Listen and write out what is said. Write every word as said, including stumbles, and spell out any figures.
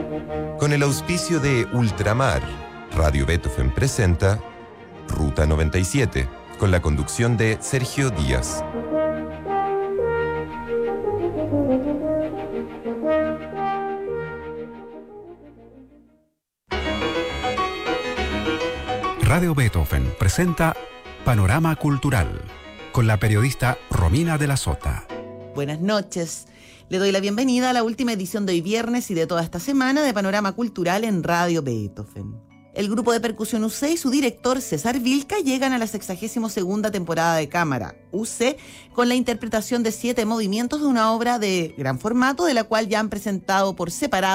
Con el auspicio de Ultramar, Radio Beethoven presenta Ruta noventa y siete, con la conducción de Sergio Díaz. Radio Beethoven presenta Panorama Cultural, con la periodista Romina de la Sota. Buenas noches. Le doy la bienvenida a la última edición de hoy viernes y de toda esta semana de Panorama Cultural en Radio Beethoven. El grupo de percusión U C y su director César Vilca llegan a la sexagésima segunda temporada de Cámara U C con la interpretación de siete movimientos de una obra de gran formato, de la cual ya han presentado por separado